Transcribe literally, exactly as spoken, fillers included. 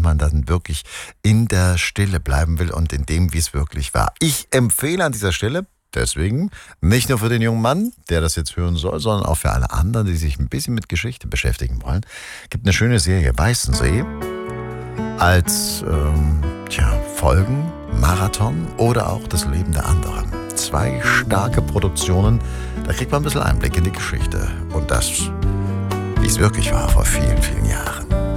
man dann wirklich in der Stille bleiben will und in dem, wie es wirklich war. Ich empfehle an dieser Stelle deswegen nicht nur für den jungen Mann, der das jetzt hören soll, sondern auch für alle anderen, die sich ein bisschen mit Geschichte beschäftigen wollen. Gibt eine schöne Serie Weißensee als ähm, tja, Folgen, Marathon oder auch das Leben der anderen. Zwei starke Produktionen, da kriegt man ein bisschen Einblick in die Geschichte und das, wie es wirklich war vor vielen, vielen Jahren.